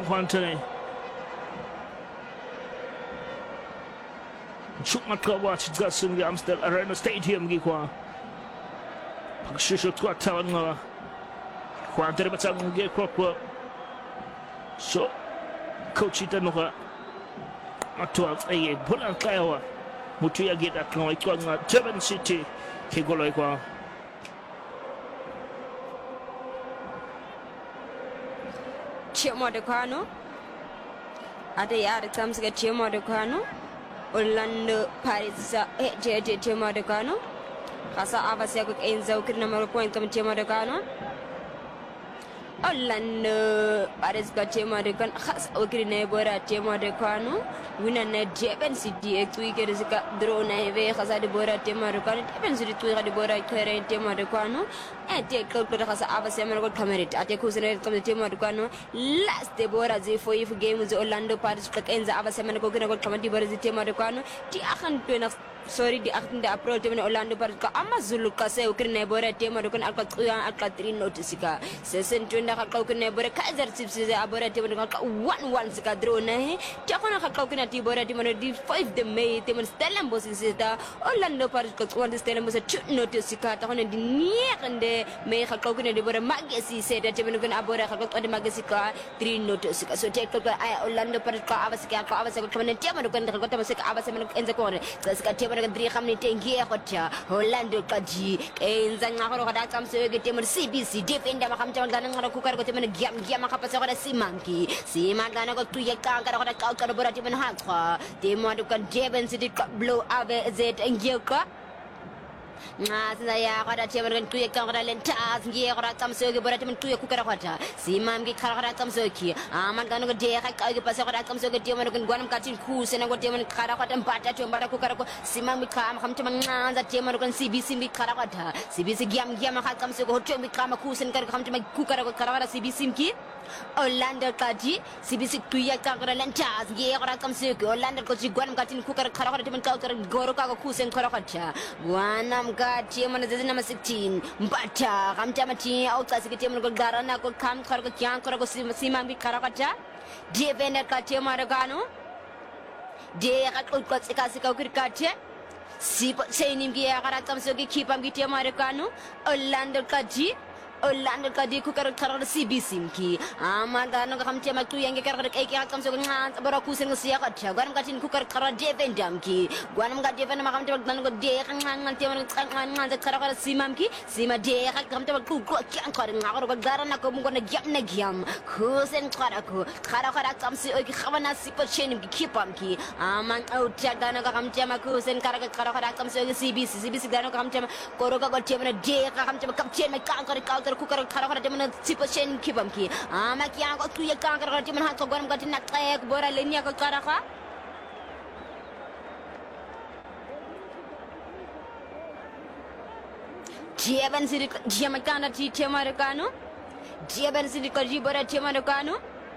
Anthony. Chuk matkawa chitgasun gi Amstel Arena Stadium gi kwa. Pagshushut kwa tawan nga. Kwa antere batang gi kwa. So, coach ita nuka. Atua ay bulan kaya mutu ya gita kwa ikwa nga Durban City kigolo ikwa. Chemo de Kano. Ade yare tamsiga Chemo de Kano. Orlando Paris JJ Chemo de Kano. Kasa avasya ko enza ukirna maro point kam Chemo de Kano. Orlando Paris ka Chemo de Kano. Kasa ukirna bora Chemo de Kano. Wina na Durban City ektuike resika drone eve kasa de bora Chemo de Kano. Durban City tuika de bora kere Chemo de Kano. Ate kalkula kasa avasya maro ko kamerit. Ate kusene kam Chemo de Kano. Last de bora ze for if game with Orlando Paris ka enza avasya maro ko gina ko kamati bora ze Chemo de Kano. Ti akan to sorry di akan da approach de Orlando Paris ka amazulu kase ukirna bora Chemo de Kano alka 3 notice ka. Sesen tunda ka ukirna bora Kaizer Chiefs ze abora Chemo de Kano 1-1 sika draw na ti akona ka ukirna ti bora Chemo di 5 de May Chemo Stellenbosch sita Orlando Paris ka kwanda Stellenbosch 2 notice ka ta kono di niekande May ka ukirna di bora magesi seta Chemo de Kano abora ka kwanda magesi ka 3 notice ka so take ka ay Orlando Paris ka avasika ka kono Chemo de Kano ka kwanda masika avasa men enza ko sika Chemo de Kano khamni tengi khotya Orlando kaji enza ngakho ka da tsamse ke Chemo CBC defender ma khamcha ngana ngara ku ka ko Chemo giam ka pasa ko da simangana ko tuye ka ka ka bora Chemo ha kwa Chemo de Kano Durban City blow ave z ngioka Ngasna ya kada Chemo de Kano tuye ka kada lentas ngie kada tsamse ke bora Chemo tuye ku ka khotya simam ki kada tsamse ki aman kana ko de ka ka pasa kada tsamse ke Chemo de Kano gwanam katin ku sena ko Chemo kada khotya mbata to mbata ku ka ko simam ka am khamcha manganza Chemo de Kano CBC mi kada khotya CBC giam ka tsamse ko hoto mi kama ku sen ka khamcha ku ka ko kada CBC ki Orlando kaji CBC tuya ka kada lentas ngie kada tsamse ke Orlando ko gwanam katin ku ka kada Chemo ka goro ka ku sen kada khotya gwanam ka Chemo na zina ma 16 mbata khamcha mati au ka sike Chemo ko garana ko kam khar ko kyan ko simam bi kada khotya defender ka Chemo de Kano de ka ko sika kirkate sipo senim gi ya kada tsamse ke kipam gi Chemo de Kano Orlando kaji ku kar CBC ki amanda no kam Chemo tu yang kar kai ka tsamse ngan bara ku sen sia ka garam katin ku kar defender ki gwanam ga defender ma kam Chemo dan ko de ngan Chemo ngan kar simam ki sima de ka kam Chemo ku kyan kar ngaro ko garana ko mo na giam ku sen kar tsamse ki khawana sipo chenim ki kipam ki aman out jagana ka kam Chemo ku sen kar tsamse CBC gano kam Chemo koro ka Chemo na de ka kam Chemo kapten me kan kar ku kar Chemo sipo chen kipam ki ama kyan ko tu ya kan kar Chemo ha ko gwanam ka tin nak bora lenya ko kar ka Durban City Jamaica ti Chemo de Kano Durban City ko bora Chemo de Kano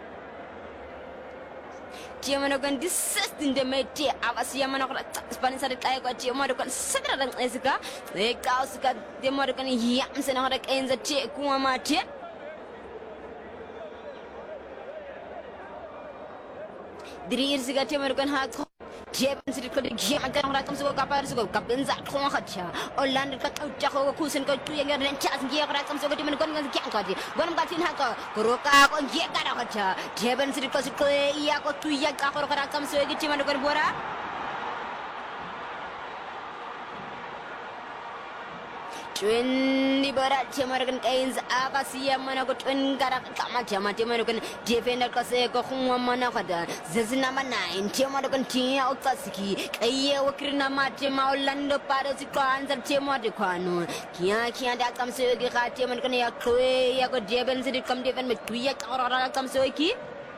Chemo de Kano disestin de mete avasi amana ko Spanish sa kay ko Chemo de Kano sadra lang esika e kaos ka Chemo de Kano yam sena ko enza che kuma mate Dirir siga Chemo de Kano ha Durban City ko giam ka ngara kam so ka par so ka benza ko khatya Orlando ka ta ko kusen ko tu yang ren chas ngi ka kam so ko Chemo de Kano ngi ka di gonam ka tin ha ko roka ko ngi ka ra khatya Durban City ko ya ko tu ya ka ko kam so gi Chemo de Kano bora Twin bora Chemo de Kano kains avasi amana ko twin gara kama Chemo de Kano defender ko se ko khumwa mana kada zazina ma 9 Chemo de Kano tia o kasiki kaye wakirna ma Chemo Orlando Paris ko answer Chemo de Kano kiya da kam se gi ka Chemo de Kano ya ko Durban City kam defend me tuya ka kam se ki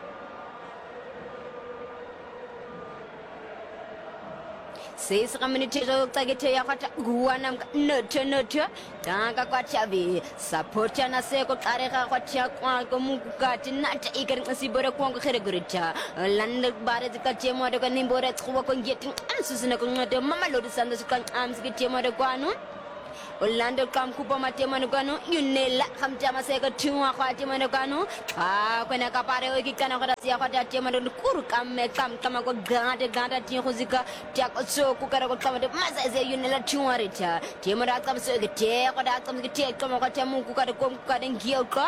Says community tagete ya kata guana noto tanga kwa chavi support na seko kareka kwa cha kwa komuka tinata ikar sibora kwa khere gurita land bare ka Chemo de Kano nimbora tsuwa ko ngetin ansusina ko ngade mama lodi sanda kan ams ke Chemo de Kano Orlando kamkupa matemano kanu yunela kamjama seka chuma kwa temano kanu kwena kapare okikana kwa sia kwa temano kuru kama kwa ganda tinkhuzika tyakso kukara kwa kama masaze yunela chuma recha temano akamso ke kwa akamso kama kwa temu kukara ngio kwa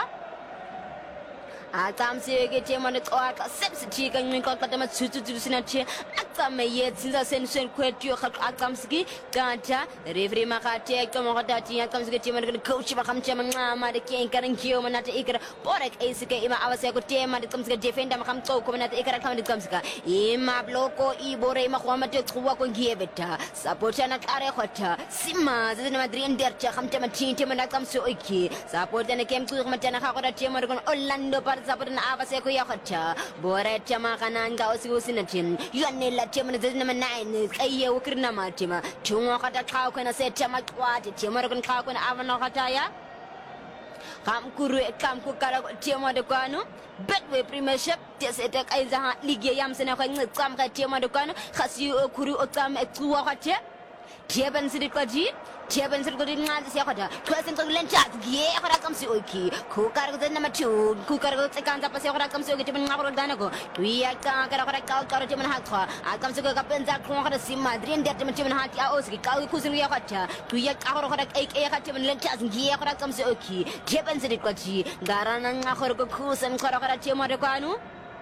akamse ke temano kwa sepsi ka ngiko katama tsutsu sinache akame yetsinza sensen kwetyo akamski kanta referee makate kama katati akamske temano coach bakamchema ngama de kenkara ngio manata ikara porek esike ima awase ko tema de kamske defender makamto ko manata ikara kama de kamska ima bloko ibore makhwama te tsuwa ko ngiebeta supportana kare khota sima zina madri ndercha kamchema tinte manata kamso iki supportana kemku matana khakora temano Orlando sapotana avase ko yakhota bore tema kananga usiusinatin yanela tema zina manine kaye ukirna matima chunga kata khaw kana se tema kwati tema kon khaw kana avana khataya kamkuru kamkukara tema de kwano Betway Premiership tesetek aiza ligue yamsena ko ngam ka tema de kwano khasi okuru okam etsuwa khate Tieben Sidikaji, Tieben Sidikadina, Siakata, Crescent Lenchas, Giera comes to Oki, Kukar the number 2, Kukar the Kanta Pasera comes to get him Danago, we are Karatim Haka, I come to go up and that Kronka Sima, Dream Detim Hati Oski, Kakusiakata, Kuyaka Akatim Lenchas, Giera comes to Oki, Tieben Sidikaji, Garana Horkus and Korakaratim Madakano.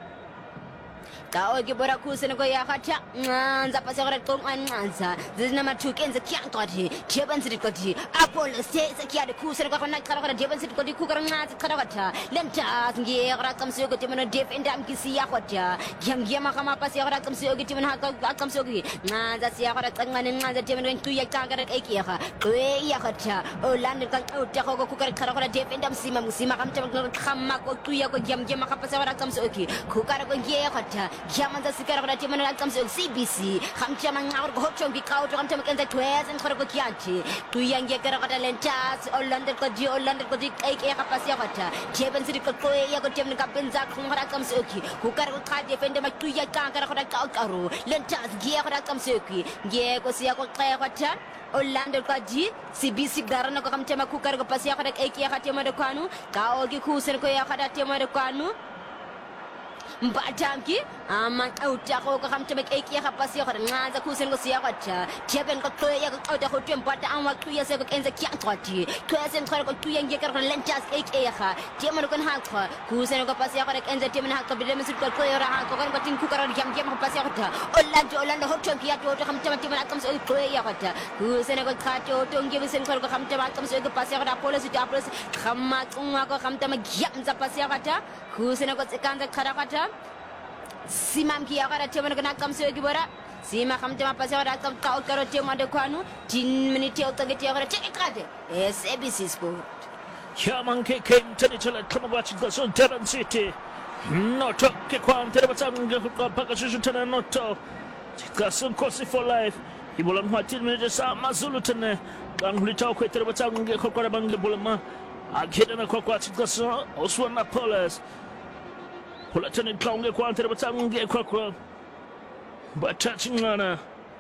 Ogi bora kusene ko yakhacha nganza pasera ko nganza zina mathuke enze kyankoti jeben sidikoti apolo sese kyade kusene ko na kala jeben sidikoti kukara nganza kharakata lenta ngira kamsiyo ko timana defender amkisi yakhota yamgema kama pasera kamsiyo ko timana kamsiyo ko nganza siya khara tsangane nganza timana tu yakanga ekiyakha kwe yakhata Orlando ka utako ko kukara kharakara defender msima kamtama khamma ko tu yako yamgema kapa pasera kamsiyo ko kukara ko yakhata Yamanza Sikara Timana comes to CBC, Hamchaman Hochon Bikau, Hamcham and the Twez and Korokianchi, two young Yakara Lentas, Orlando Kodi, Orlando Kodi, Kapasiata, Japan City Koya, Yakotim Kapinza, Kumarakamsuki, who can defend them at two Yakara Kauru, Lentas, Giara Kamsuki, Yakosiako Kayakata. Orlando Kaji, CBC Garana Kamtema Kukar Pasiaka, Akia Timadakanu, Kaogi Kusen Koyaka Timadakanu. Batanki, Aman Outako come to make Akia Pasio and Naza Kusen Siakata, Tiaben got Koya out of Hotem, but I'm like 2 years ago in the Kiankoti, Twelve got 2 young Yakar Lentas, Aka, Tiamokan Haka, Kusen Pasiaka and the Timan Haka, Bilemis got Koya Haka, but in Kukar Yam Pasiaka, Orlando Hotem Kiato to come to Timan comes with Koyakata, Kusen got Kato, don't give us in Korko come to comes with the Pasiaka, policy apples, Kamatungako come to Yamza Pasiakata, Kusen got the Kanda Karakata. Simam Kiara Timana comes to Gibora, Sima Hamtama Pasara come out Karatima de Quanu, 10 minutes out of the Tiara Chekade, ABC Sport. Yamanke came to the Kamawatch goes on Devon City. Not to Kekwan, Terabatan, Pakashan, not to Kasun Kosi for life. He will on what 10 minutes are Mazulutan, Ganglito, Terabatan, Kokorabang the Bulama, I get in a Kokwatch Gosso, Oswana Polas. Pulatani Klonga Quanter Batang get Quakwa, but touching Lana.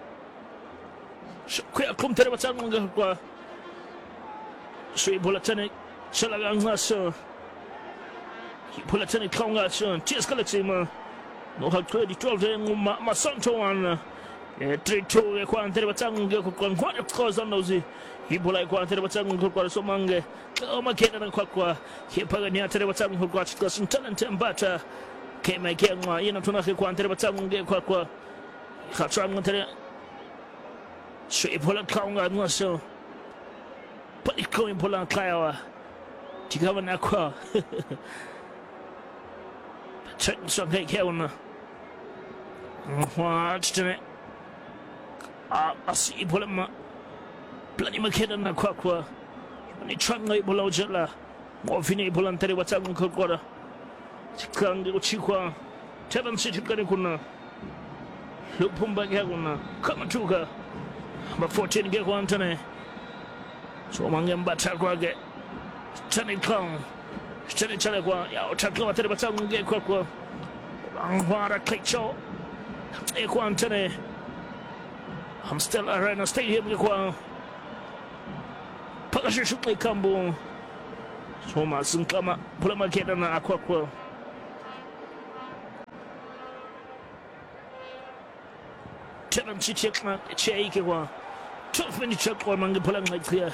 Queer Kumter Batanga, Sweet Pulatanic, Shalagang Nasso, Pulatanic Klonga, Cheers Collectima, no how 12 Masanto one, 3-2 Quanter Batanga, what cause on those. He polite Quanter Batang who got so mange, oh my kid and Quakwa, he Pagania Terbatang who got some talent and butter. Came my camera, you know, to knock a Quanter Batang get Quakwa. Hatram, Sweet Polat Konga, no so. But it's going Polan Clara. Tikavan Aqua. Check something here. Watch it. I see Polama. Bloody Makedan na Quakwa. Ni Tranga below Jella. More Fini Polanteri Watang Kokora. Chikangi Uchikwa. Tevan City Kanikuna. Lupumba Gaguna. Kamatuka. But 14 get one tone. So Mangam Batagwage. Tani Kong. Steny Chalagua. Yatakwa Terbatang get Quakwa. Angwara Click Show. Equan Tene. I'm still around a stadium. Pakashushume kambu Soma Sunkama Pula Makeda na Akwakwa Tenan Chichekna Cheikewa 12 minutes chakwa mangi pula ngaikia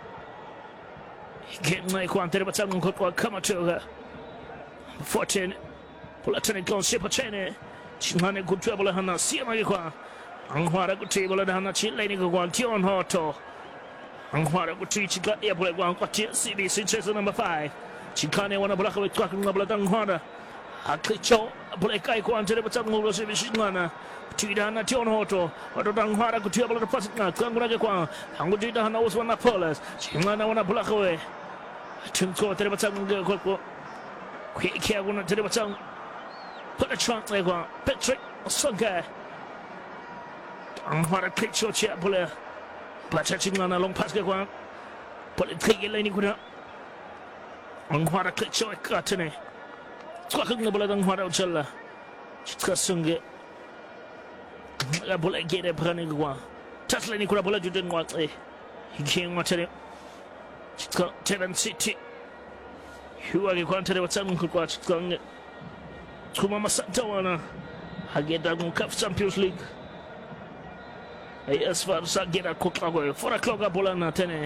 Getna Ikwantere Batang Kotwa Kamatoga 14 Pula Tene Kon Sepachene Chingane Kutwabula Hana Siama Yikwa Anghwara Kutibula Hana Chileni Kwan Tion Hoto Anghwara Kuti Chika Yapula Kwan Kwati CBC Chesa number 5 Chikane wana Bulaka with Kwakan Nabla Hana Aklicho Bulaka Kwan Tere Batang Shingana Tidana Tion Hoto Otang Hara Kutiabula Pasina Kangura Kwan Angudita Hana was one of Polas Chingana wana Bulaka Tunko Tere Batang Koko Kia Wana Tere Batang Put a trunk like one Patrick Songa Anghwara Klicho Chiapula Patachingana long pass one Put it take Lani Kuna Anghwara Klicho Katane Squaking the blood Anghwara Uchella Chikasunge La Bula get a Pranigua Taslani Kurabula you didn't want he came watching it Chika Tenan City Who are you going to do what someone could watch going Kumama Santawana I get that Cup Champions League as far as I get a cook 4 o'clock a Bolana Tene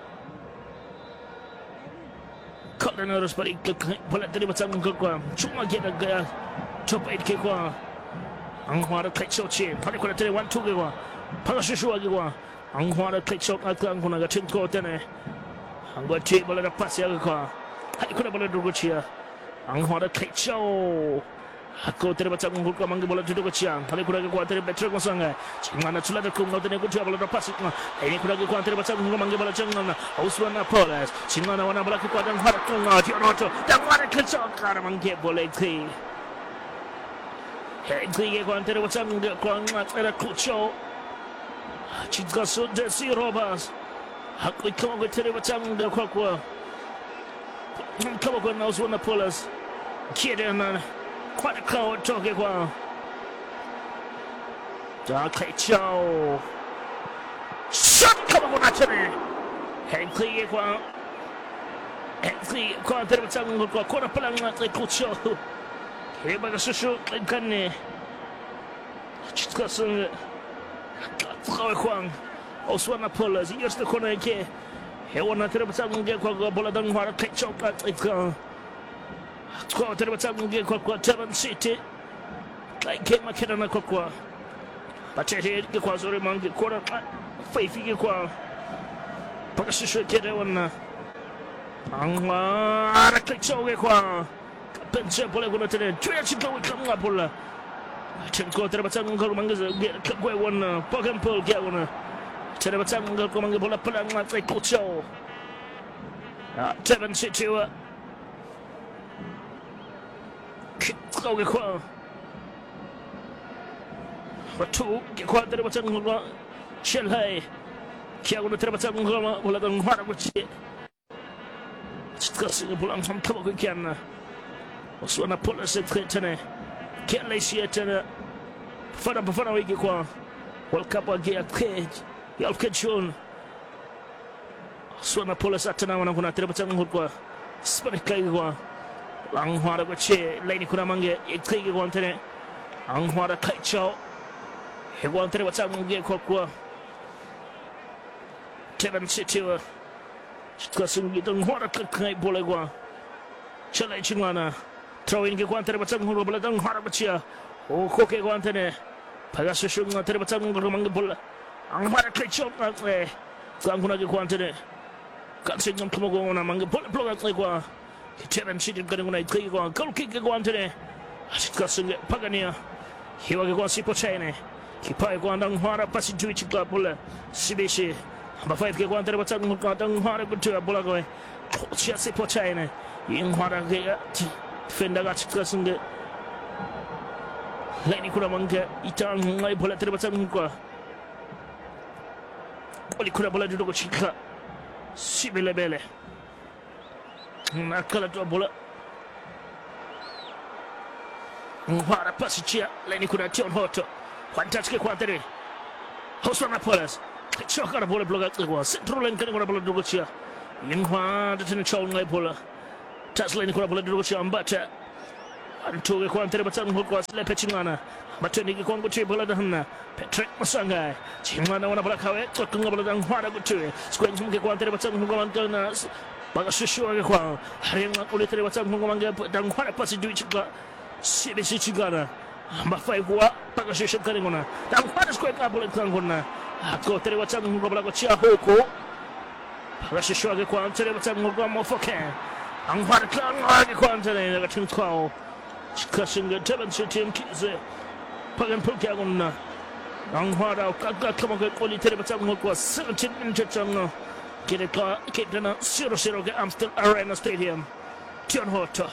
Cottoners, but it could let some Kukwa Chuma get a guy top 8 Kikwa Anghwara Klechochi Panikura 1 2 Giwa Parashua Anghwara Klechok Akanguna Chinko Tene Angwa table at a pass Yaka I could have been a Duguchia Anghwara Klecho Ako tere batang ngulka mangi bola judo keciang. Kali kurang kuat tere betrek masanga. Cingana cula tere kung tere kuat bola dapat sikna. Ini kurang kuat tere batang ngulka mangi bola cingana. Auswana Poles. Cingana wana bola kuat dan harak kunga Tionoto. Dan wana kecok kara mangi bola kri. Kri kuat tere batang ngulka tere kucho. Cingka sudah si Robas. Aku ikut tere batang ngulka kuat. Kamu kuat Auswana Poles. Kira Quite a crowd talking well. Dark Chow. Shut come on at me. And clear well. And clear quarter of some quarter plan like Kucho. Here by the social and Kane. Chitkasun. Kwang. Oswana Polas. Yes, the corner again. Here one at the some get Boladon War Ketchup at it. Quarter of some get Quateran City. Like Kate McKenna Coqua. But I hear the Quazori Monkey quarter faith equal. Pacific Kedona Angwa Ketchup. Pension Polygon today. Chico will come up. Quarter of some Gormangas get one Pogan Pole get one. Terabatan Gormanga Plan like Cocho. 7 City. Go equal. But 2 quarter of a tongue shell high. Kiago Trebatan Goma will have done what which discussing a pull from Kabukiana. Also, on a pull us at Clinton. Can't lay see it in a fun up a week equal. World Cup again at Cage. You'll catch you. So, on a pull us at now, and I'm going to Trebatan Hukwa. Spanish Kagua. Anghwara Gucci, Lady Kuramanga, it take one today. Anghwara Kaicho. He wanted what's up and get Kokwa. Tevan City. Discussing with Anghwara Kai Bolegua. Chala Chimana. Throwing a quantity of some Hurabadan Harabacha. Oh, Koke Guantene. Pagasu Terbatang Rumanga Bulla. Anghwara Kaicho, that way. Ganguna Quantity. Catching them Kumogo among the bullet blow at Legua. Tevan City getting on a clear one. Go kick a one today. Discussing Pagania. He will go see Pochene. Keep I go down hard, passing to each club. CBC. But 5 get one to what's down hard to a Bulago. Chelsea Pochene. In Hara Fender got discussing the Lenny Kuramanga. Itan, my bullet to what's on Oli Kurabula to go Chica. Sibile Bele. Nakala to a bullet. What a passage, Lenny Kuration Hoto. One touch quantity. House on Apolas. Chocolate bullet block at the wall. Central and Canada Dugucia. ยิงขวาจะถึงชงเลยพลทัสเลนคนละพลดูชิอัมบัตอันถูกความเทระบัตรหัวกอสเลเพชิงานะบัตรนี้ก็ความกุศลพลดันนะเพทริกมาสังไงชิงานะวันพลเขาก็กึ่งพลดังหัวดังกุศลสกุลชมความเทระบัตรหัวกมันกันนะบางสิ่งชั่วก็ความhari yang kulit tere baca mungkin mangga dan kuat pasti duit juga si juga na mafai kuat tak kasi siya kani kuna dan kuat sekolah tak boleh kan kuna aku tere baca mungkin belagu cia hukum kasi siya ke kuat tere baca mungkin mau fokus ang kuat kan lagi kuat tere nak cing kau kasi nggak jalan si tim kita pakai pulki aguna ang kuat aku kagak kamu ke kulit tere baca mungkin kuat sencin mencecang kita nak zero ke Amstel Arena Stadium. Tion Horta.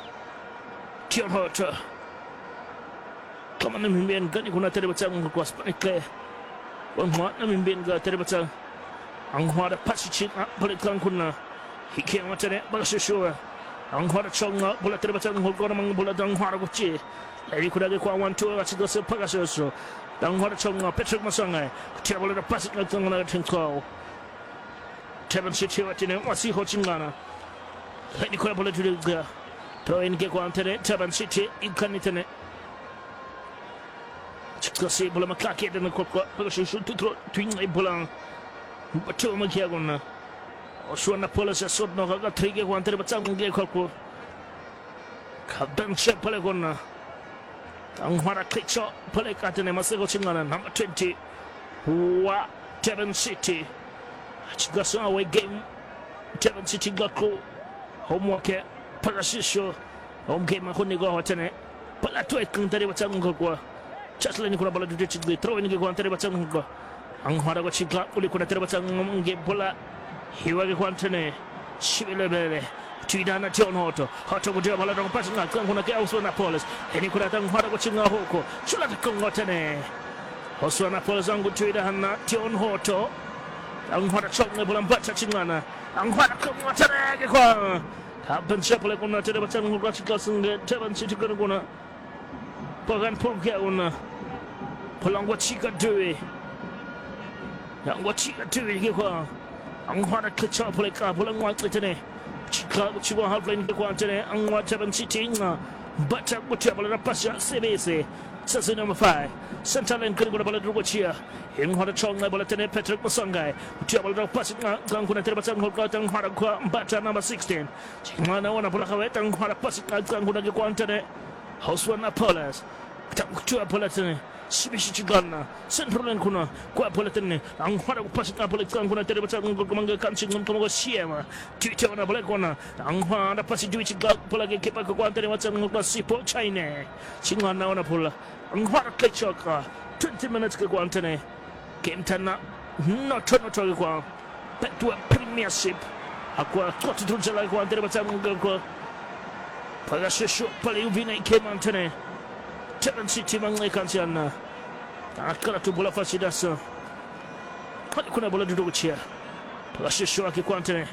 Kamu nak mimpin kan ikut nanti baca kuas panik le. Orang nak mimpin kan nanti baca. Angkua ada pasti cina balik kan kuna. Hikir macam ni bagus sesuatu. Angkua ada cong boleh nanti baca angkua orang boleh angkua ada kuci. Lagi kuna ke kawan tu macam tu sepakas sesuatu. Angkua ada cong Patrick Masangai. Tidak boleh ada pasti kan kuna tingkau. Teban City waktu ini masih hocing mana. Ini kau boleh juga. Tahu ini kau antara Teban City ikan itu ni. Jika si bola makaki dan kau bagus shoot twing bola. Betul macam aku na. Suara pola sesuatu nak agak trigger kau antara macam kau. Kadang siapa lagi kau na. Angkara kecil boleh kata ni masih hocing mana. Number 20. Wah Teban City. Jika semua away game Teban City gaku homework ya parasisyo home game aku ni gua macam ni pelatu ikan tadi macam gua cak lain kuna bola duduk cik throw ini gua tadi macam gua ang hara gua cik uli kuna tadi macam game bola hiwa gua macam ni sibile bele Tidana Tion Horta gua dia bola dong pas ngak kuna ke Oswald Napoles ini kuna tang hara gua cik ngahoko cula tekong macam ni Oswald Napoles ang gua Tidana Tion Horta ang hara chong bola baca cingana ang hara macam ni gua Happen siapa lagi kuna tidak baca ngurus cikal sengge Teban City kena kuna pagan pulki kuna pulang gua cika dewi yang gua cika dewi gua ang hara kecil pelika pulang gua itu ni cika half line gua itu ni ang gua Teban City nga baca gua tiap bola lepas ya CBC season number 5 central line kena guna bola dua cia yang hara chong bola tene Patrick Masangai tiap bola lepas nga gang kuna tidak baca ngurus tang hara gua baca number 16 mana wana bola kawet tang hara pas gang kuna gua antene Oswald Napoles tak kuat bola tene sibisi cigana central line kuna kuat bola tene ang hara pas bola gang kuna tidak baca ngurus mangga kancing ngom gua siema tiap wana bola kuna ang hara pas duit cigal bola ke kepa gua antene macam ngurus sipo China cingana wana bola ang hara kecaka 20 minutes ke gua antene game tanah not gua Tua Premiership aku kuat tu jalan aku antara macam aku pada sesuatu paling vinai keman tene Teban City mengalihkan siapa akal tu bola fasidas pada kuna bola duduk cia pada sesuatu aku kuat tene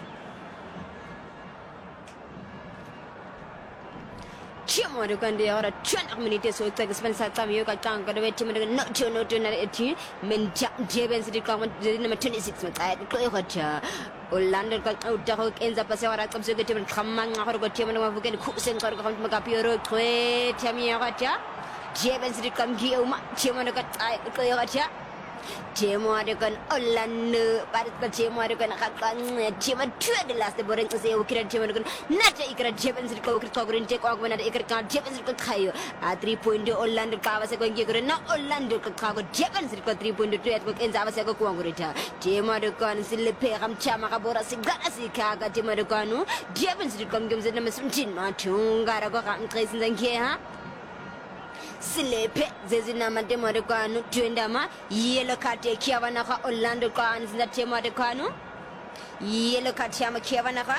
Cuma dengan dia orang cuak minit so tak sebenarnya satu minggu kacang kalau cuma dengan no nak itu menjak Teban City kamu jadi nama 26 macam itu kau kerja Orlando kan udah kau enza pasal orang kamu suka cuma kamang aku kau cuma nama bukan kusen kau kamu mengapiro kau cami aku kerja Teban City kamu dia umat cuma dengan kau kerja cuma dengan Orlando pada cuma dengan kakak cuma dua di last boreng saya ukir cuma dengan nada ikrar Teban City kau ukir kau kurin cek aku mana ikrar kau Teban City kau kayu 3 point Orlando kau awak kau ingin kurin na Orlando kau Teban City kau 3 point tu kau enza awak kau kuang kurin cuma dengan selepe kamu cama kau borak segala sih kau cuma dengan Teban City kau game nama semcin macam gara kau kamu kaisin dengki ha Selepe zezina mademo de kwanu tuendama yellow card kiawa naka Orlando kwanu zinda tema de kwanu yellow card chama kiawa naka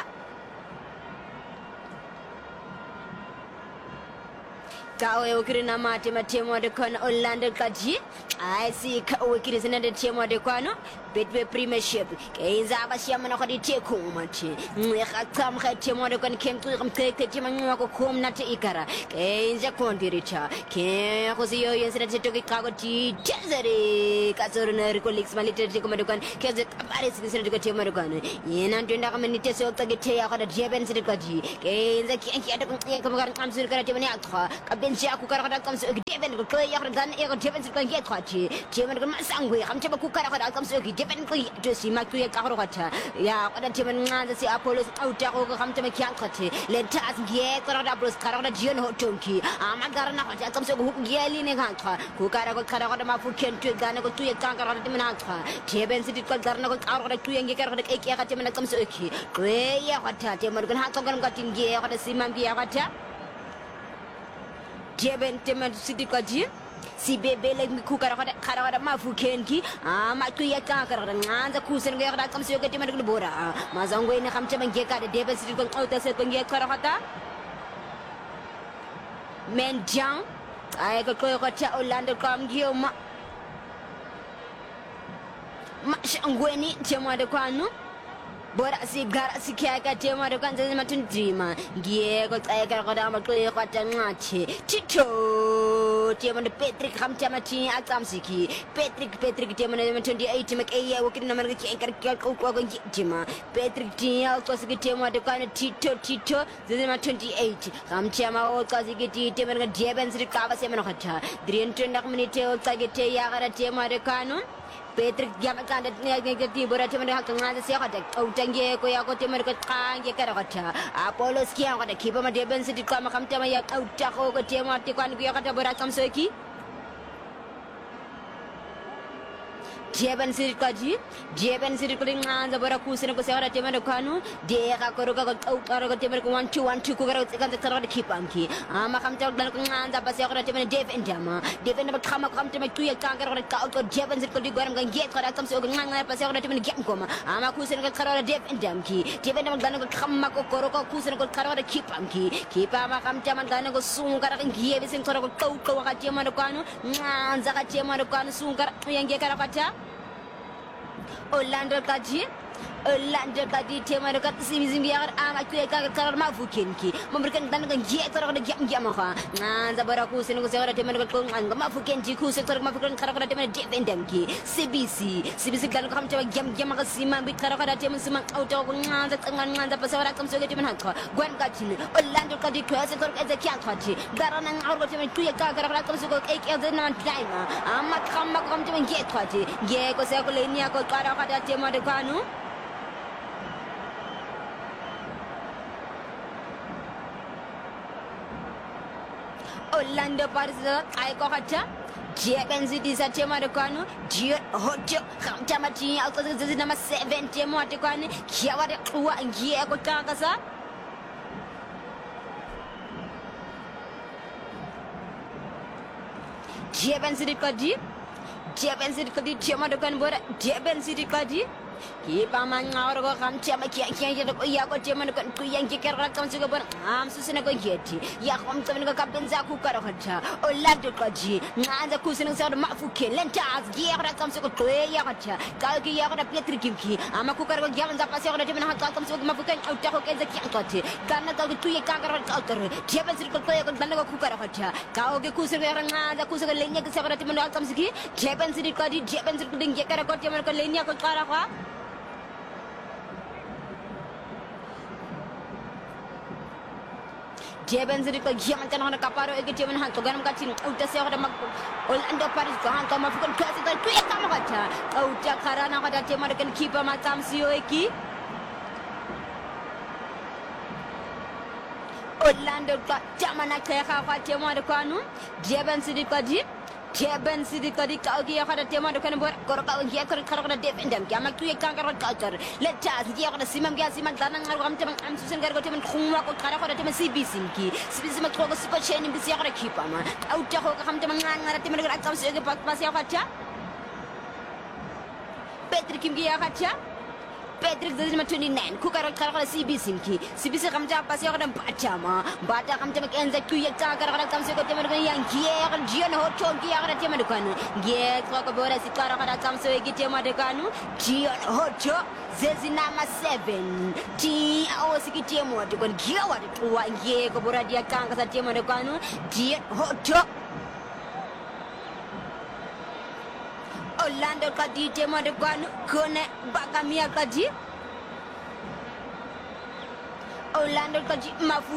kau ukiri nama tema de kwanu Orlando kaji ai si kau ukiri zinda tema de kwanu Betway Premiership Kenza Abashama Hodi Tekumati Nihakam Hatimodokon came to him take the Timanako Kum Nata Ikara Kenza Kontiricha Ken Hosio instead to Kagoti Jazari Kasurna colleagues military Komadokan Kazak Paris instead to Timadokan in Antonakamanita Sotagitea or the Japan Sirikaji Kenza Kian comes to Karatimaniaka Kabencha Kukara comes to Devon Koyakan Ego Japan Sirikaji Jaman Sangwe Hamchaba Kukara comes to Japan to see Makuya Karota Ya what a Jaman the Apollos out of Hamtamakiakati let us get Karabros Karada Jian Hotonki Amagarana comes to Yelin Hanka Kukara Karama Fuken to Gana to a Kankara Timanaka Japan City Karna out of 2 and Gekara Timana comes to Ki Greya Hata Timakan Hakan got in Gea or the Siman Biavata Japan Timan City Kaji Si bebe like me kukara karada mafu kenki makuya kakara nganza kusen gera kam se gati madul bora mazango ina kam chama geka de debe situ kon auta se kon geka karata men jang ay ko ko cha Orlando kam giyo ma shangweni chama de kwanu Bora si gara si kaya tema do kan zema tundrima gie ko tsaya kara kada ma ko ko tangache tito tema de Patrick ham tema chi atam siki Patrick tema de 28 mak eya wokin na marga ki kar ko ko jima Patrick tia ko siki tema de kan tito zema 28 ham tema o ko siki tema de jeben sri kawa sema no khacha 3 minute o tsage ya gara tema de kanu Patrick Yamakan negative Boratim Hakan Sehotek, Otange, Koyako Timerka, Yakarata, Apollo Skia, the keeper of the Ben City Kamakam out Taho, Tema, Tikan Yakata Borakam Seki. Japan City Kling the Borakus and Kosara Timeracanu, De Hakoroka, Timerka 1 2 1 2 Kugara, the Tarot Kipanki, Amakam Takan, the Basara Timer, Dave and Dama, Devin of Kamakam to make 2 year Kanka, Japan City Guam and get what comes to Pasara Timer Gamkoma, Amakus and Karara Dave and Damki, Devin of Ganaka Kamako Koroko, Kusan Karara Kipanki, Kipamakam Tamango soon got and gave us in Koroko, Timaracano, Zaka Timaracano soon got Yangakarapata. Orlando Kaji tema de kat simizimbiar ama kuya karma fukinki memberkan dan kan je tor de yamaha za baraku sinu ko sera tema de ko ngama fukenji ku se tor ma fukan kara tema de vendamki CBC kan ko hamta yam ka sima bi kara tema sima auto ko nganda nganda pasara kam so tema hakka gwan kachin Orlando Kaji ko se tor eza kyan khati darana ngaro tema kuya kara kam so ko ek na daima ama khamma ko tema je khati ge ko se ko lenia ko kara tema de kanu Orlando Paris I got hacha Japan City sa tema de kanu Jio hojo kam chama chi auto de number 7 tema de kanu kiawa de kuwa ngie ko tanga sa Japan City kadi tema de kanu bora Japan City kadi Kipa mangawar ko kam chama kia ko ya ko chama ko yang kikera kam suga bon am susina ko yeti ya kam tam ko kapenza ku karo hacha Orlando Kaji nganza kusina sa ma fuke lenta az gira kam suga ko ya hacha ka ki ya ko Patrick Kimki ama ku karo ya nza pasi ko timna hakka kam suga ma fuke au ta ko kenza ki antote kana ka tu ye ka karo ka tor jeben sir ko ya ko dan ko ku karo hacha ka o ke kusina ya nganza kusina lenya ke sa ko timna kam sugi jeben sir ko ding ye karo ko timna ko lenya ko kara ka Japan City ko yaman tan hona kaparo ege jaman han to ganam kachin uta se hoda mag Orlando Paris ko han ko ma fukon kasi ko tuya kam kata uta karana hoda tema de kan kipa matam sio eki Orlando ka jamana kaya ka tema de kanu Japan City ko di Japan City kadi ka ogi ya kada tema do kan bor kor ka ogi ya kor kada defendam ya mak tuye kan kar culture let us ya kada simam ya simam danan ngar am tema am susen gar go tema khumwa ko kada tema CBC mak ko ko cheni bi ya kada kipa ma au ta ko kam tema ngar tema gar akam se pas ya kada Patrick Kim ya kada Patrick zazima 29 kukara kara CB simki CBC kamja pasi yakada bachama bata kamja makenza kuya kara kamse ko tema kan yang gier jion ho chongi yakada tema kan gier ko bora sikara kara kamse gi tema kan jion ho cho zezina ma 7 ti o siki tema kan gier wa tuwa gier ko bora dia kan ka tema kan jion ho cho Orlando kadi tema depan kone bakamia kadi Orlando kadi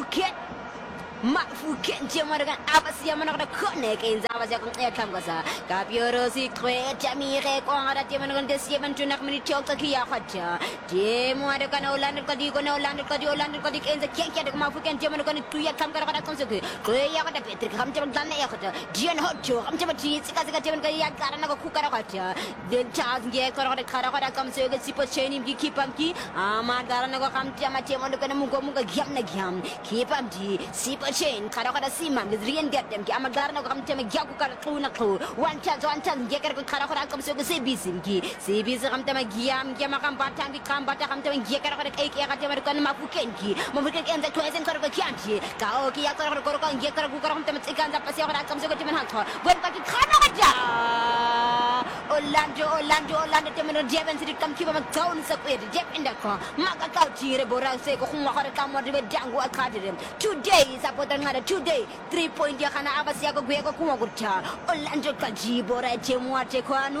Mafuket tema dengan apa sih yang mana kone ke inza apa sih aku kam kasa kapioro si kue jamire ko ada tema dengan desi yang tunak menit tiok taki ya kaca tema dengan Orlando kadi ke inza kian kian dengan mafuket tema dengan tu ya kam kada kam suku kue ya kada Patrick kam tema dan ya kaca jian hojo kam tema ji sika tema dengan ya karena aku kada kaca dan chance ye kada kam suku si poceni ki kipam ki ama karena aku kam tema dengan muka giam kipam ji si chain kada simam rien get dem ki amagar na ko xam teme gyaku kada tuna ko one chance ge kada kam so CB xam teme giam kam batang ki kam bata xam teme ge kada kai ki kada teme kan mafuken en da toisen kada ko kianti ka o ki ya kada ko ge kada ku kada xam teme ikan da pasi kada kam so ko teme han ko bon ka ki kada kada Orlando teme no jeven sidi kam ki ba town sa ko jep inda ko maka ka tire bora se ko khuma kada kam mo de dangu akadem today Potan ngada today 3 point ya kana apa siya ko gue ko kuma gurcha Orlando kaji bora chemwa te kwanu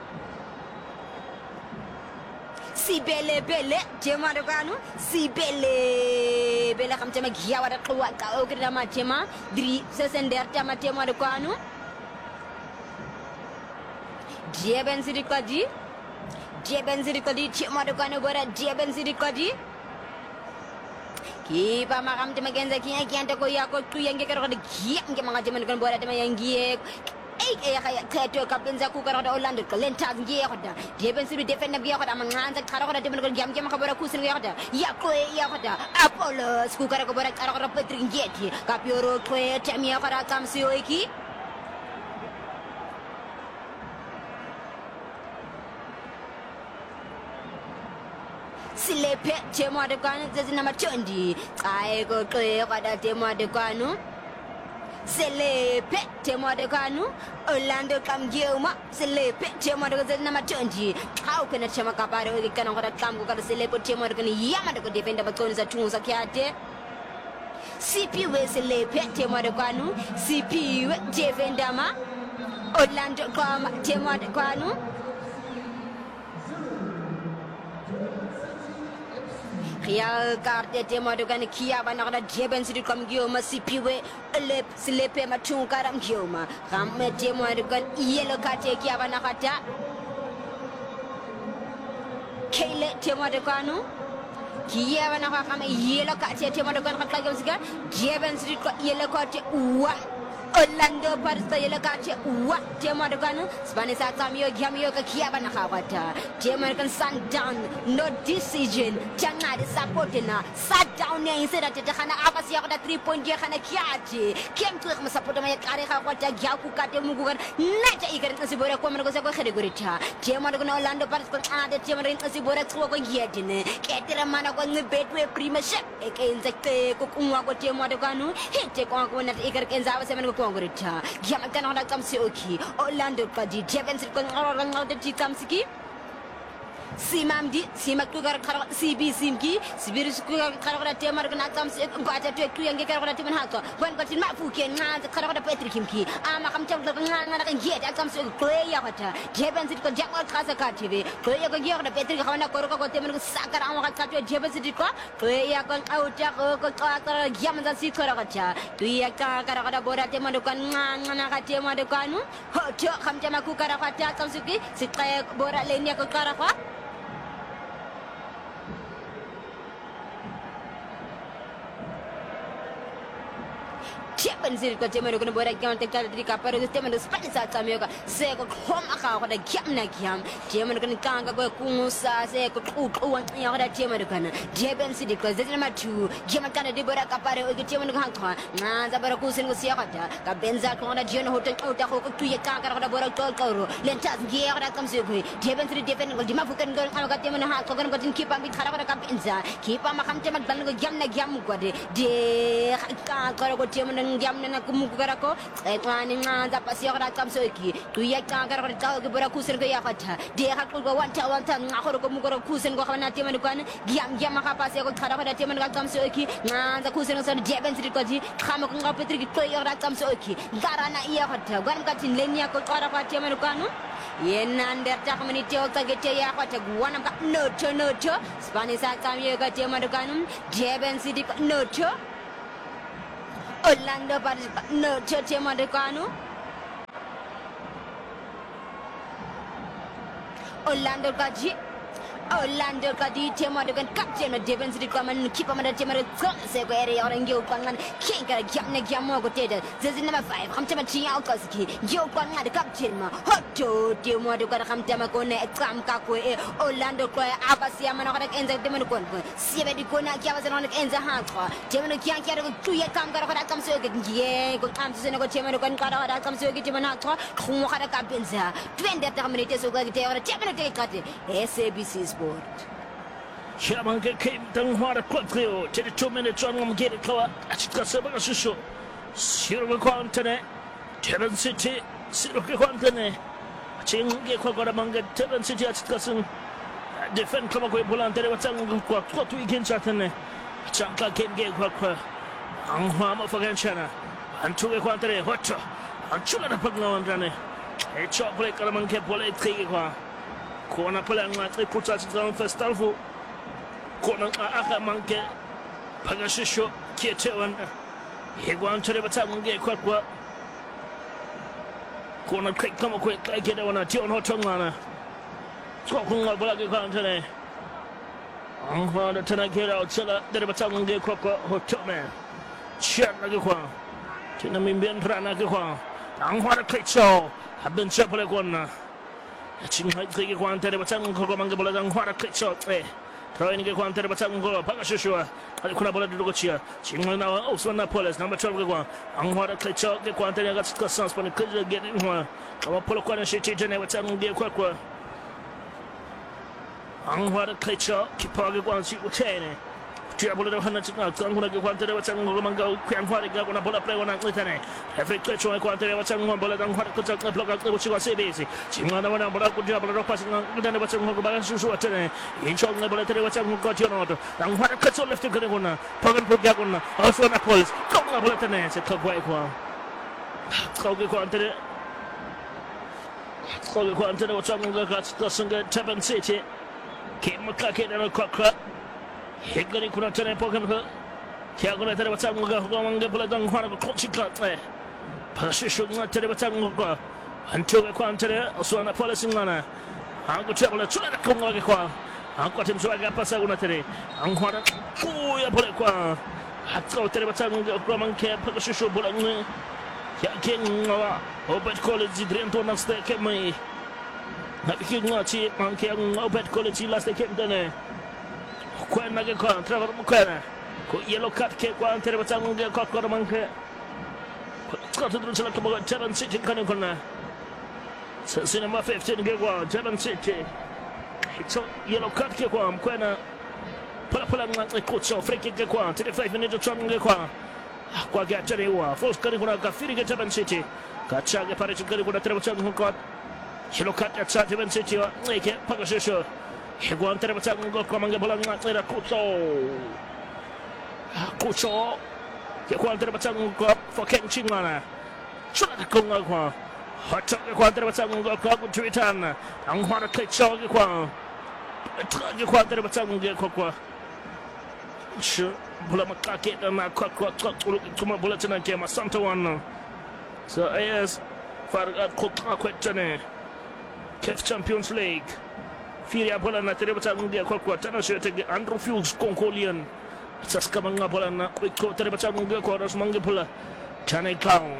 si bele chema de kwanu si bele kam chema giya wada kwa ka o kida ma chema dri sesender chema de kwanu jeben sidi kaji chema de kwanu bora jeben sidi kaji Kipa makam tema genza kian to ko ya ko tu yang kero de giam ke manga temen kan bora tema yang gie kaya teto kapenza ku karo Orlando kalenta gie khoda deben siru defend gie khoda manganza karo khoda temen kan giam ke maka bora kusin gie khoda ya khoda Apollo ku karo bora karo Patrick gie ti kapioro ko temia khoda kam sio iki Silepe tema de kwanu zezina machondi kai ko kada tema de kwanu Silepe tema de kwanu Orlando kam gioma Silepe tema de zezina machondi kau kana tema kapare o kana kada kam ko kada silepe tema de kana yama de ko defenda bakoni za tunza kyate CP we silepe tema de kwanu CP we defenda ma Orlando kam tema de kwanu Real carte tema de kan kia bana kada jeben sidi kam gioma sipiwe lep slepe machung karam gioma kam tema de kan yellow carte kia bana kata kele tema de kanu kia bana kam yellow carte tema de kan kata gioma jeben sidi ko yellow carte wa Orlando parsta yela kache wa tema de kan Spanish atamio giamio ka kia bana kawata tema kan sundown no decision jangan ada support na sat down yang sera tete kana apa sia kada 3 point dia kana kiaje kem tu ma support ma kare kawata giaku kate mugu kan naja igarin kasi bora ko man ko se ko khede gorita tema de kan Orlando parsta kan ada tema rin kasi bora ko ko yedine ketira mana ko ngi betwe premiership e ke injecte ko kunwa ko tema de kanu hete ko ko na igar ken zawa se man ko Congreta, Giamatan on a Kamsioki, Orlando Kadi, Jevens on the Tikamsiki. Simamdi, Simakugar, CB Simki, Sibirus Karada Temargan comes Bata to a Kuyan Garatiman Haka, when got in Mafuki and Karada Petrikimki, Amakam and yet I come to Clay Yavata, Jevens it got Jamal Kazaka TV, Clay Yagor, Petrik Hana Koroko Temer Saka Amaka, Jevens Clay Yakon out Yamada Sikorata, Tuyaka Karada Bora Temadukan, Nanaka Temadukanu, Hoto Kamtamaku Karafata Kamsuki, Sita Bora Lenia Karafa. Japan City ko tema ko bora gyam te kala dika pare ko tema Spanish sa tamyo ka se ko khoma ka ko da gyam na gyam tema ko kanga ko kumusa se ko uwan ya ko da tema ko na Japan City ko zezina matu gyam kana de bora ka pare ko tema ko hankwa na za bara ko sen ko sia ka benza ko na jeno hotel ko ta ko tuye ka ko da bora ko lentas ngiye ko da kam se ko Japan City defend ko dima fukan ko ka tema na ha ko ko tin kipa bi khara ko da ka benza kipa ma kam tema dal ko gyam na gyam ko de ka ko tema na gyam na kumu ko ko etwani nganza pasi ko da kam se ki tuye ka ko da ko bora ko sen ko ya fata de ha ko wanta ngakho ko mu ko kusen ko khana tema ko an gyam ka pasi ko khara ko da tema ko kam se ki nganza kusen ko Japan City ko ji khama ko ngapetri ki ko yo da kam se ki garana iya fata gwan ka tin lenia ko khara ko tema ko anu yenander ta khamani te o tagete ya fata gwana ka no Spanish sa tamye ka tema ko anu Japan City ko no Orlando Paris no tema ko anu Orlando Kadi tema dengan kapten Japan City Command keeper mana tema se ko ere orang yo kwangan kinga gyam mo ko tede zezi number 5 kham tema chia ko ski yo kwangan de kapten ma hoto tema de ko kham tema ko ne kam ka ko e Orlando ko abasia mana ko enza tema ko sibe di ko na kya wasa no enza ha ko tema no kya ko tuye kam ko kam se ko ye ko kam se ko tema ko ko kam se ko tema na ko khum ko ka benza 20 minutes so ko te ora tema te kate SABC Sport. Shaman ke kim tang hwara kwatrio te 2 minutes on ngam gere kawa achika sabaka susu siro ko antene Japan City siro ke antene chinge ko gora manga Japan City achika sun defend kama ko bolante re watang ko kwatu igencha tene chanka kenge ko angwa ma faganchana antuge ko antene hoto anchula na pagna andane e chocolate kala manke pole trige ko kona pala ngatre kucha tsan festalfu kona aka manke pagashisho kietewan hegwan tere bata munge kwa kona kama kwa keda wana tion hotongana so kunga bala ke kantene angwa da tana kera otsala tere bata munge kwa hotome chana ke kwa tena mimben rana ke kwa angwa da kaicho haben chapale kona Chinghai ke kwantere batang ko manga bola dang hwara kechot Troy ke kwantere batang ko pagashushua ali kuna bola dugo chia Chinghai na Oswana Police number 12 ke kwa ang hwara kechot ke kwantere ga ska sans pone ke get in hwa kama polo kwa shi chi jene batang ge kwa ang hwara kechot ki page kwa chi utene Tia bola da hana chika kan kuna ke kwantere batang ko manga kwan hwara ga kuna bola play wana klitane every kechot ke kwantere batang ko bola dang hwara kechot ke block ke chi kwa CBC Chinghana wana bola ku dia bola ro pas ngana batang ko ba susu atene inchong na bola tere batang ko tionoto dang hwara kechot left ke kuna pagan pro ga kuna Oswana Police kong na bola tene se ka kwa kau ke kwantere batang ko ka sunga Japan City ke makake na kwa Hegari kuna tene pokan ko kya kuna tere batang ko manga bola dang hwara ko chika pashishu na tere batang ko antuge kwa tere Oswana Police ngana ango chakula chula ko ngwa kwa ango tim so aga pasa kuna tere anghwara ku ya bola kwa hatko tere batang ko manga pashishu bola ngwe ya kenga Obet College drento na ste ke mai na bikinga chi manke Obet College last ke dane Kwena ke kwa Trevor Mkwena ko yellow card ke kwa tere batang ke kwa manke ko tudru chala ko Japan City kan kona cinema 15 ke kwa Japan City so yellow card ke kwa Mkwena pala ngate ko so freke ke kwa 35 minutes chong ke kwa gachare wa force kan kuna kafiri ke Japan City kacha ke pare chukari kuna tere batang ko yellow card at Japan City wa ke pagasho Hegwan tere batang ko manga bola ngatera kucho ke kwan tere batang ko foken chingana chula ko ngwa hot ke kwan tere batang ko twitan ang hwara kecho ke kwan tere batang ko shu bola makake na ko kuma bola tana ke ma santa wan so as far ko kwetane CAF Champions League Firia bola na tere batang ko tana shete Andrew Fuchs konkolian sas kamanga bola na ko tere batang ko ras mangi bola Tane Kong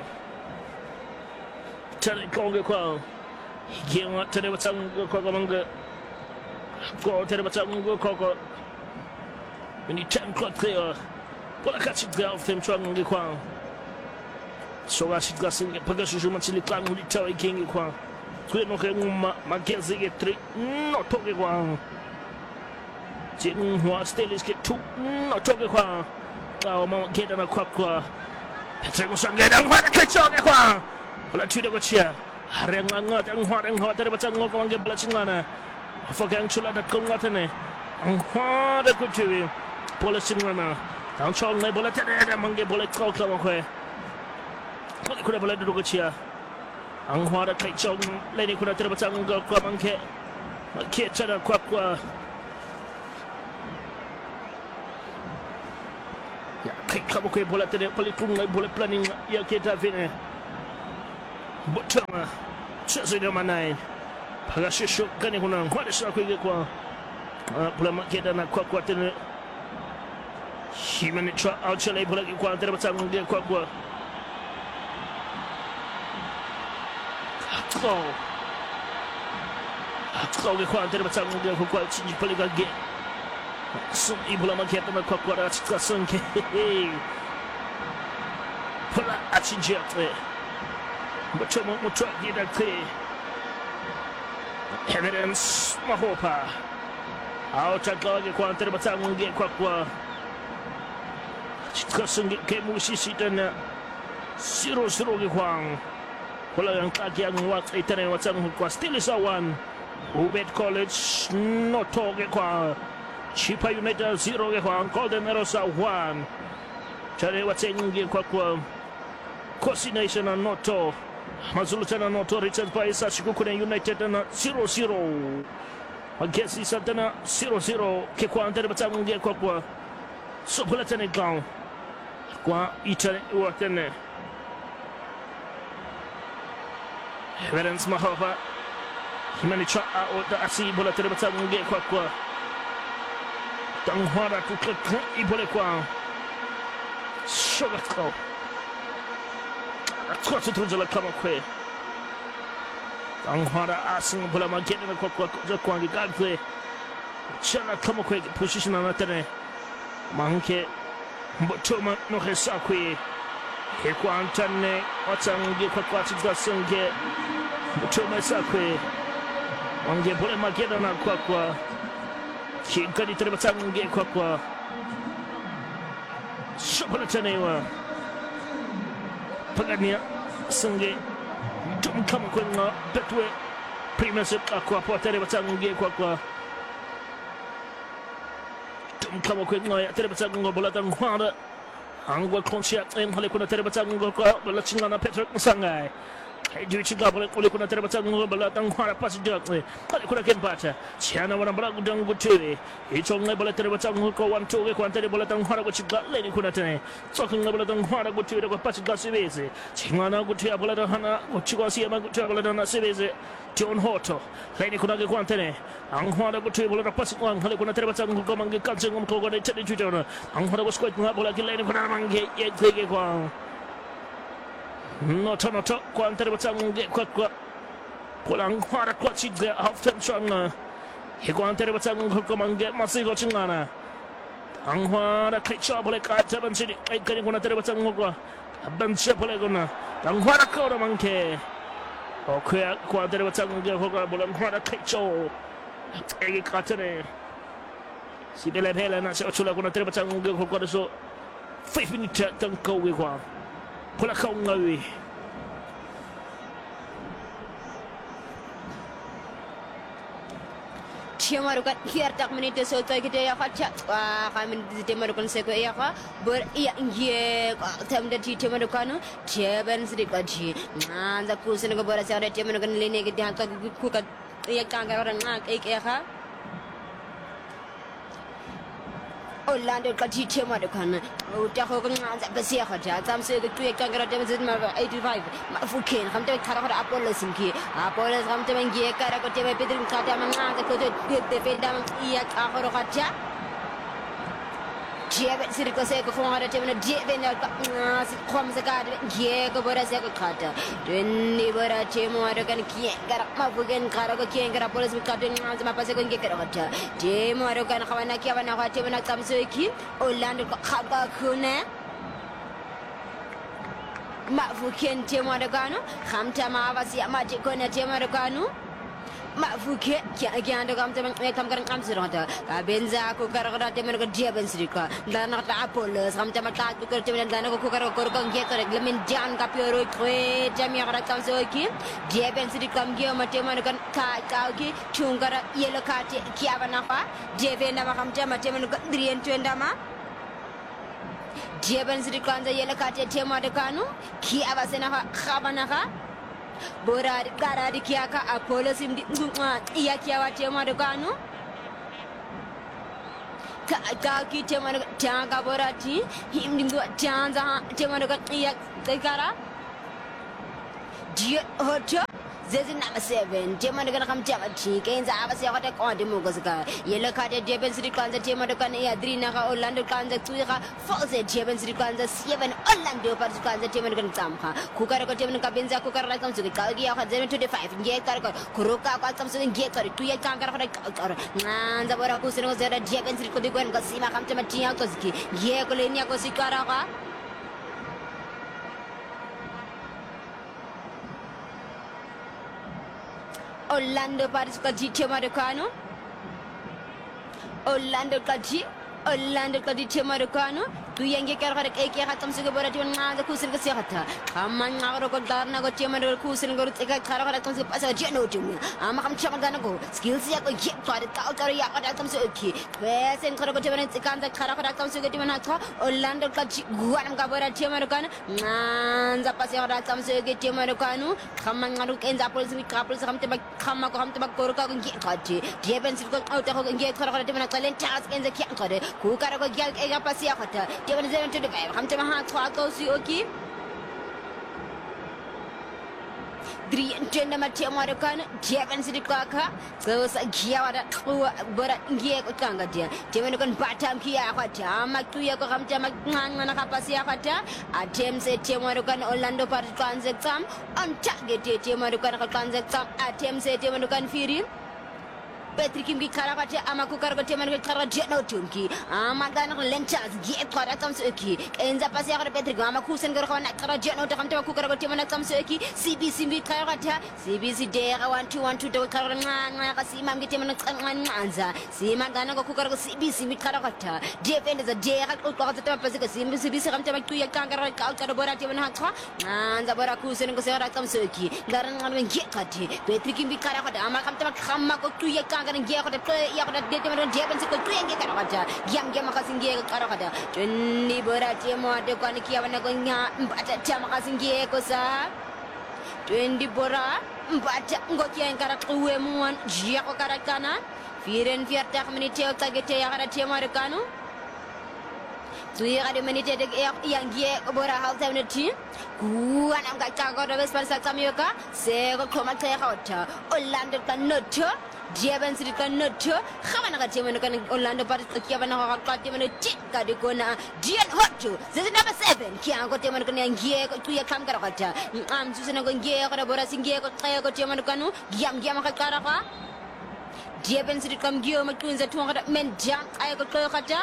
kwa Giwa Tane Batang Kokomanga Go Tane Batang Koko when you 10 o'clock clear Bola catch it off them trying to kwa So I should gas in Pagasu Matili Clan with the Toy King kwa Sweet no Mackenzie get 3 no talking kwa Jin Hua Stalis get 2 no talking kwa Mama get on a kwa Petrus get on what catch on kwa Bola Twitter go cheer Renga and what and what Batang on get Blachingana for Gangchula that come latene and what a good to Policy runner down Chong Bullet among the bullet called Kawakwe. What could have let the Rugatia? And what a kite chong lady could have Batang go Kwamanke. A kitchen of Kwakwa. Kite Kawakwe bullet to the Polypum bullet planning Yakita Vine. Butama Chesida 9. Pagashu Ganihuna. What is a quick one? Pulamaketa and Kwakwatin. Human outside Bullet Quantum Kwakwa. So the Quantum who quite Polyga get some Ibulamaketa and Kwakwa that's Kasunke. Pula Achinjate. But you won't try to get that clear. Evidence Mahopa. Out at Log Quantum Batang get Kwakwa. Kasung Kemushi Sitan 0-0 Huang. Wala ang kagyang wat ay tanay watsang kwa still is a 1. Ubed College no toge kwa. Chipa United 0 Huang. Golden Arrows 1. Chare watsang kwa Coordination and Noto. Mazulutan and Noto Richard Paisa Shikukune United and 0-0. Against Isatana 0-0. Kekwa ante batang kwa. So Bulletin Gong. Kwa Ita Watene Evidence Mahova Himanicha out the Asi Bulletin Batang get Kwa Tanghara to click Ibolekwa Sugarco. That's what it was a Kamakwe. Tanghara asking Bulama getting a Kwakwangi Gagwe. Chana Kamakwe position on Atene Manke. Butuma no Hesakwe, Equantane, Watangi Kwakwati Gasunge, Butuma Sakwe, Onge Bulema Gedana Kwakwa, Kikadi Trebatange Kwakwa, Shopolatanewa, Pagania, Sunge, Dum Kamakwenga, Petwe, Primus Aqua, Poterebatange Kwakwa. Come quick, no, Telebatang Bulatan Hada, Angwa Conchiat and Hollywood Telebatang Bulachingana Petra Sangai. I do it double Hollywood Telebatang Bulatan Hara Passager, Hollywood again Bata, Chiana Bragudang Guturi, it's only Telebatang Huko 1 2 Quantity Bulatan Hara, which you got Lady Kunatane, talking Bulatan Hara Guturi, Passager Civese, Chingana Gutia Bulatana, which you see among Bulatana Civese. John Horto, Lady Kunaga Quantene, Anghana go table at a passing one, Halikuna Trebatan who come and get catching on Koga, the Teddy Anghana was quite not like Lady Kunamangi, yet take it one. Not on a top, Quantabatan get Quakwa. Pulanghara Quachi there after Changa. He Quantabatan who come and get Masigo Chingana. Anghana Kitcha, like I tell and city, I can't go to Trebatan Muga. A bunch of Polegona. Anghana Koda Monkey. Okay, Quadra Batang Hogabulam Hada Kicho. Egg Catane. See the Hela and I said, Chula Batang Hogaso. 5 minutes don't go with one. Pulakongawi. Chiamarukat here tak minute so take it ya khacha I mean the Temarukan Seko Yaka but yeah time that he Temarukano Chebens Rikachi and the Kusinagabara Temarukan Lene Cook at Yakanga and Eka Orlando Kachi Temarukan Tahokan Basia some say the two Yakanga 85 Fukin come to Kara Apollo Sinki Apollo come to Mengi Karakoteva Pedrin Katamanga the Fedam Yak Ahorokacha Jeben siriko seko khongara temna jeben khom sakade ye ko bora seko khata ni bora temo arakan kiye gara mabugen kara ko kiye gara polis bikade ma pase ko nge kara khata temo arakan khawana kiya bana khate bana tamsoki Orlando khaba khune mafuken temo arakano khamta ma avasi amati kona temo arakano mafuke kya ando kam garan kam sirota ka benza ko kara temen ko dia ben sirika dana ta apollo kam ta mata ko temen dana ko kara ko nge ko lemin jan ka pioro ko jami kara kam so ki dia ben sirika nge ma temen kan ka ki chungara yelo ka te kya bana pa dia ben na kam ta ma temen ko drien twenda ma dia ben sirika anja yelo ka te tema de kanu ki abasena khabana ka Bora gara di kiaka Apollo sim di iya kiawa tema de kanu ka ki tema de tanga borati him dingo tanga tema de iya gara dia hoto Zezin number 7 tema de kam tema ti kenza abase hote ko de mo gosga yelo ka de deben sri kanza tema de kan iya drina ka Orlando kanza tuira false deben sri kanza 7 Orlando par kanza tema de kan tamha kukara ko tema ka benza kukara kam su ka gi ya 025 nge kar ko kuruka ka kam su nge kar tu ya kan kar ko nanza bora ku sino zera deben sri ko de kan ka sima kam tema ti ya ko ski ye ko lenya ko sikara ka Orlando Paris Kaji Temaricano Orlando Kaji Temaricano tu yang ke kara ek ya khatam se bora ti na da kusin ke sihata amman ngaro ko darna ko temar kusin go tek kara kara tam se pasa jeno tum ama kam chama dana go skills ya ko ye kara ya kara tam se ki besen kara ko temar kan da kara kara tam se ke timana tho Orlando Kaji guanam ka bora Temaricano nanza pase kara tam se ke Temaricano kamman ngaro kenza polis mi kapol se kamte kamma ko kamte ko ka ngi kati deben sil ko auto ko ngi kara timana talent chas kenza ki kare ku kara ko gyal e ga pase ya khata Dia benar benar tu dek, kami cuma hang tua kau si okey. Drien tenda macam mana kan? Dia benar sedih kakak. Kau sekia ada berat dia kau tangga dia. Dia benar kan batam kia aku ada. Mak tu ya kau kami cuma ngan apa sih aku ada. Atem se dia mana kan Orlando Paris Kanzekam. Antak dia mana kan Kanzekam. Atem se dia mana kan Firin. Patrick Kimbi Karabati Amaku Karabati Karajet no Tunki Amagana Lenchas get Karatam Suki and the Passia Patrick Amaku and Garona Karajet no Tamta Kukarabati Manakam Suki CBC Karata CBC Day 1 2 Karana Simam Gitimanza Simagana Kukar CBC Karata Defend the day at CBC Ramtamakuya Kankara Kalkarabora Timanaka and the Barakus and Gosaratam Suki Garan Gekati Patrick Kimbi Karata Amakam Kamako Tuya kan dia kata ya kata dia cuma dia pun sekali tu yang dia kata aja yang dia makasih dia kata jadi berarti mau ada kan kia mana kau nya baca jam makasih dia kosa jadi bora baca engkau kia yang kata kue muan dia kau kata kana firen fiar tak menit dia tak dia kata dia mau ada kanu tu ya ada menit dia yang dia bora hal time nanti gua nak kata kau dah besar kami ka sego kau macam kata Orlando kan noto dia ben sri kan noto khamana ka temen kan Orlando Paris kia bana ka temen tika di kona dia hotu zezi number 7 kia ko temen kan yang gie ko tu ya kam kara ka am susena ko gie ko bora singie ko kaya ko temen kanu giam ka kara ka dia ben sri kam gie ma kunza tu ka men jam ay ko ka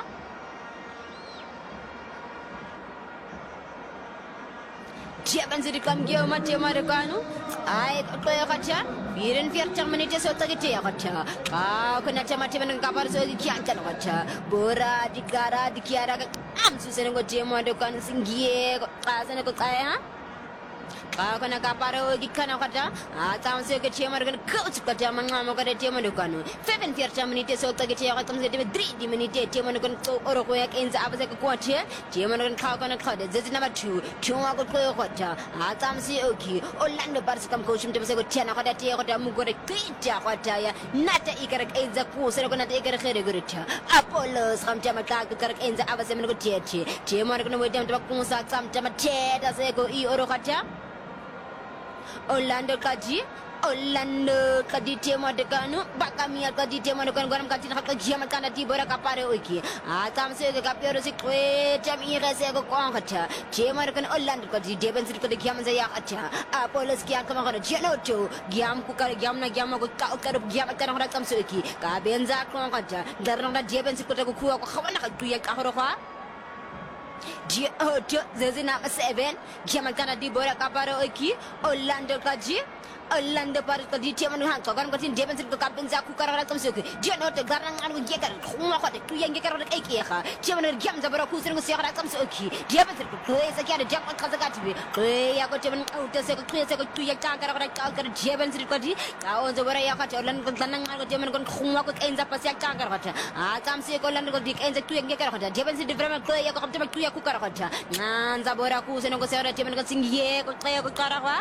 dia ben sri kam gie ma temen kanu ay ko ka Biren fiar cang menit so tak kece ya kaca. Kena cama temen kabar so kian kan kaca. Bora dikara dikiara am susah nengko cema dokan singgie kasana ko kaya. Kau nak kaparo gikan aku ada, tahu saya kecil mereka kau suka zaman lama kau ada cuma dokan. Feven fiar cam menit so tak kecil aku tahu saya di menit cuma dokan kau orang kau yang enza apa saya kuat cuma dokan kau ada. Jadi nama 2 cuma aku kau ada. Tahu saya okey. Orlando Paris kam kau cuma saya kau aku ada aku ada muka ada kerja aku ada ya. Nada ikat enza kau saya kau nada ikat kerja kerja. Apollo kam cuma kau ikat enza apa saya menurut cuma dokan macam tu aku musak sam cuma ceda saya kau orang ada. Orlando Kaji Orlando kadi tema dekanu bakamia kadi tema dekan goram kadi nak giam kana di bora kapare oiki tam se ga pioro se kwe jam ira se go kon kata tema dekan Orlando kadi deben se kadi giam se ya acha apolos kya kama kana jeno to giam ku kar giam na giam ko ka kar giam kana hora tam se oiki ka benza kon kata darna da deben se kota ko ku ko khawana ka tu ya ka horo kha dia zezina 7 giam kana di bora kapare oiki Orlando kadi Orlando paris ko di tema han ko kan ko tin deben ko kapten za ku karara kam soke je no te garang an ko jegar khuma ko de tu yang jegar de ai kiya tema no gam za bara ku sen ko sekara kam soke deben ko sa kya de jam ko za gati ko ya ko tema au te se ko tu ya ka kara ka kara deben ko di ka on za bara ya ka Orlando ko tanang ko tema ko khuma ko en za pas ya ka kara ka kam se ko Orlando ko dik en za tu yang jegar ko deben vraiment ko ya ko tema tu ya ku kara ka nan za bara ku sen ko sekara tema ko singye ko kara ka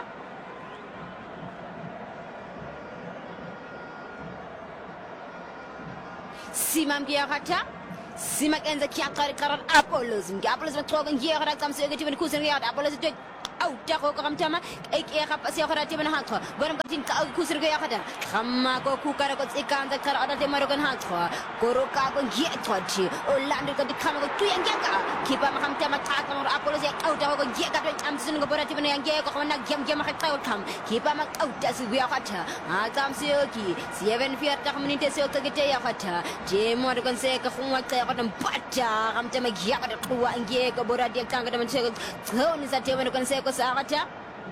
Simam kia kata Simak enza kia karat Apollos Apollos matrogan kia kata kam sege tiban kusen kia Apollos itu au tako kam tama ek apa sia kata tiban hakko goram katin ka kusen kia kata khamma ko kukara ko ikan da kara ada tema rogan hakko goro ka ko kia toti Orlando ko dikama ko tu yang jaga kipa makam tama taka ngor Apollos ya au tako ko kia kata am sun ko bora tiban yang kia ko na gem mak taw kam kipa mak au tasu kia kata tam sioki 7 tak menit sio tegete ya kata jemo rogan se ka khumwa ka ko baca kam tama kia kata kuwa ngie ko bora dia tanga man se ko ni sa tema rogan se ko sa kata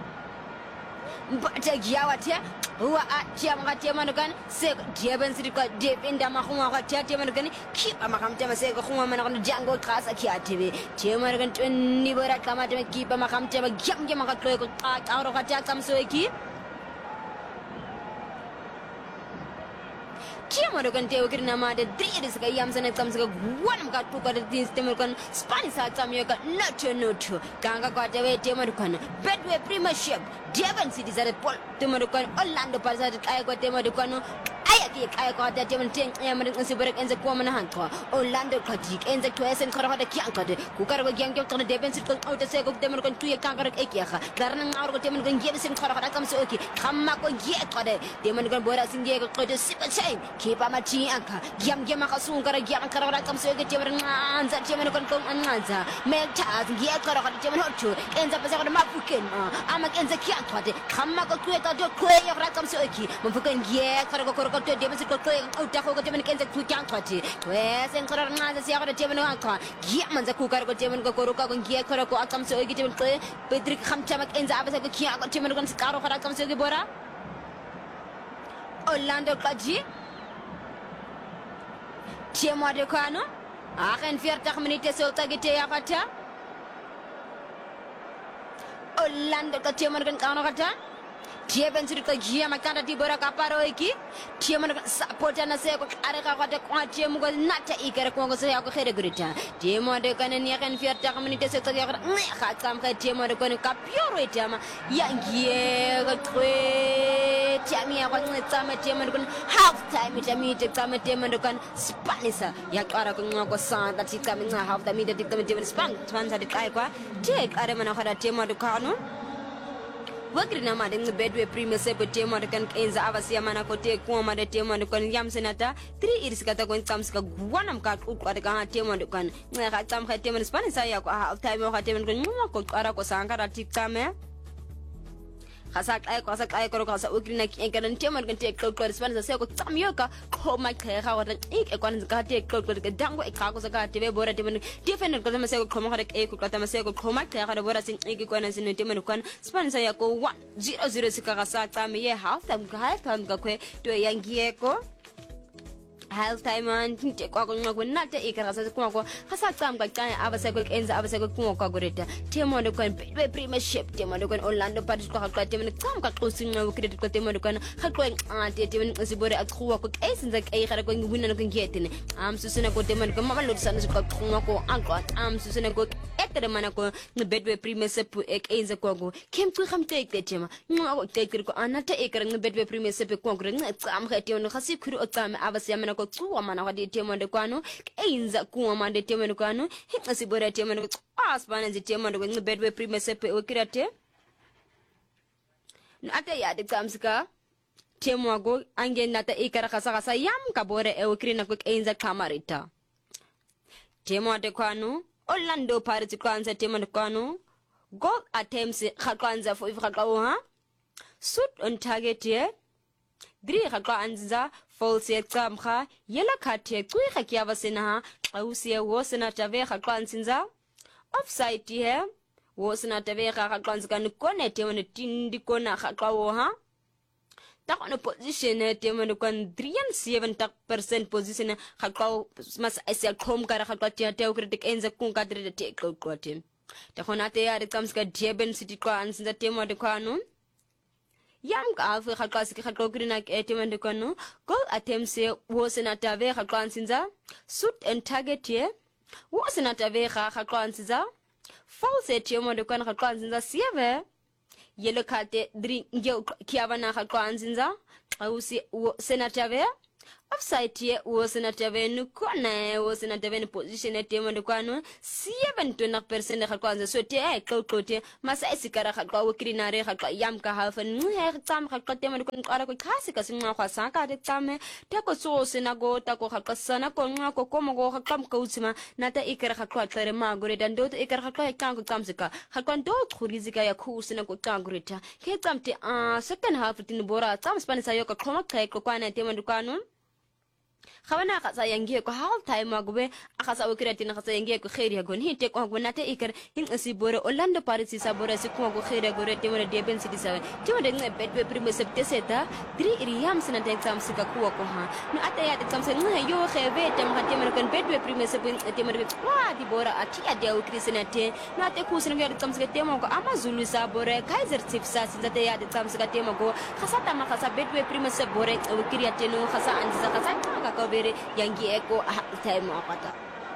baca kia wata wa atia makatia manukan se dia ben sidi ko dependa makhuma ko tia manukan ki makam tema se ko khuma manukan jango khasa ki atve tema manukan ni bora kama tema ki makam tema gam makato ko ta ro kata kam so ki Tiamo do kan teo kirna ma de dris ka yam sana kam sa gwan ka tu ka de sistem kan Spanish sa tam yo ka no kanga ka de tiamo do kan Betway Premiership Devon City sa Paul tiamo do kan Orlando Pirates sa ay ko tiamo do kan ay ko de tiamo ten ya ma de si berek enza ko mana han ko Orlando ka dik enza to esen ko da kyan ka de ku kar ko gyang ko Devon City ko auto se ko tiamo kan tu ya kan ka ek ya ka darna ngawr ko tiamo kan gebe sen ko da kam so ki khamma ko ye ko de tiamo kan bora singe ko de sipa chain kipa machi anka giam makasun kara giam kara kam so ke tiamo nganza tiamo kan ko nganza meta giya kara ka tiamo hotu enza pa sa ko mafuken ama enza kyan ko de khamma ko ku ta do ko ya kam so ki mafuken giya kara ko to de ko auta ko tiamo enza ku kyan ko de to esen kara nganza sia ko tiamo anka giya manza ku kara ko tiamo ko ka giya kara ko kam so ki tiamo ko petrik kham chama enza apa sa ko kiya ko tiamo kan karo kara kam so ki bora Orlando kaji Tiamo de kano akan 40 menit so tagite ya kata Orlando ka tiamo kan kano kata dia ben sir ka gia makanda di bora kaparo iki tiamo kan support na se ko are ka kata ko tiamo ko nata ikere ko so ya ko khere grita tiamo de kan ni akan 40 menit so tagite ya kata kam ka tiamo de kan ka pioro itama ya ngie ko twe tiami ya ko tsama tiamo kan half time tiami te tsama tiamo kan Spanish ya kara ko ngako sa ta tika mi na half time de tika tiamo Spanish fan sa de kai kwa tek are mana khada tiamo de kanu Wakri na madeng Betway Premiership tiamo de kan enza avasia mana ko te ko ma de tiamo de kan yam senata 3 iris kata ko tams ka gwanam ka ku ka tiamo de kan nga tam ka tiamo Spanish ya ko half time ko tiamo kan ko ara ko sangara tikame Kasak ay ko kasa ukri na kan tiamo kan te ko Spanish sa ko tam yo ka ko ma ka ga wa ik e kan ka te ko ka dango e ka ko sa ka te bora tiamo defender ko ma se ko ma ka e ko ka ma se ko ma ka ga bora sin ik ko na sin tiamo kan Spanish ya ko 1-0 sika ka sa tam ye half time ka ko to yangie ko half time man tinte kwa ko ngwa nata ikara sa ko hasa tam ka kan abasa ko enza abasa ko ko goreta temo de ko Premiership temo de ko Orlando Pirates ko ka temo kam ka ko singa ko credit ko temo de ko ha ko ante temo sibore akhuwa ko esinza kai khara ko ngwina ko ngetene am susuna ko temo ko mama lo sana ko ko anko am susuna ko etere mana ko Betway Premiership ek enza ko kem ko kham te ek tema ngwa ko te ko anata ikara Betway Premiership ko ko ngam kha temo khasi khuru o tam abasa mana ko kuwa mana ko tiamo de kwano einza kuwa mande tiamo de kwano asibora tiamo de asbana zi tiamo de Betway Premiership o kirate ata ya de kamska temwago angenda ta ikara kasa yam kabore e ukrina quick enza kamarita temwate kwanu Orlando Pirates kwanza temwate kwanu goal attempts kwanza for ifakawa shoot on target ye dri kwanza false yexamkha yela khathe kwi khyava sena awusiye wosena tave kwanza offside ye wosena tave kwanza kan kone temone tindi kona khawo ha takon position temone kan 73% position khawo mas asel khom kara khatya te critic enza kunka dre te kote takon ate ya rikamska Durban City kwanza temone kwanu yam ka afu khatsi khatlogrina temone kwanu goal attempts wosena tave kwanza shoot and target ye wosena tave kwanza false temone kwanu kwanza sieve yellow kate drink kiavana kwanza ausi senatave offside ye senatave nukona senatave position temone kwanu 7% kwanza so te kote masa isikara khatwa krinare khatwa yam ka half nhe tsam khatwa temone kwara ko khasi ka sinqa khwasa ka de tsame tako so senago tako khatsana ko nqa ko komo go khatam ka utsima nata ikara khatwa tlere magore dando ikara khatwa kango tsamsika khatwa ndo khulizika ya khusina ko tangurita ke tsamte second half tin bora tsam spanisa yo ka khoma khai ko kwana temone kwanu khawana khatsa yangie ko half time agube akhasa ukiratina khatsa yangie ko khairi agon hite ko gonate ikar hin asibore Orlando Pirates sabore sikuma ko khairi agore temone Durban City sawe temone nge betwe prime septe seta dri iriam sina ta exam sika kuwa ko ha no ata ya exam se nge yo kheve tem ha temone kan betwe prime septe temone kwa di bora ati adia ukrisina te no ate kusina nge exam sika temo ko amazulu sabore Kaizer Chiefs sinza te ya exam sika temo ko khasata ma khasa betwe prime sabore ukiriya teno khasa anza khasa ka bere yangi eko time akata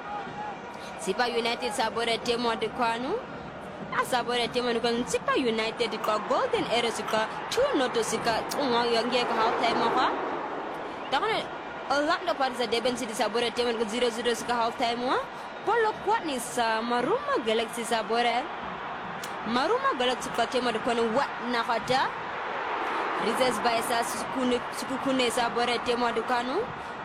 Sipa United sabore temo de kwanu asabore temo kan Sipa United ko Golden Arrows ka 2-0 sika unwa yangi eko half time akwa takone Orlando Pirates Durban City sabore temo ko 0-0 sika half time wa polo kwani sa Maruma Galaxy sabore Maruma Galaxy ka temo de kwanu wat nakata Rizes Baisa sukune sabore temo de kwanu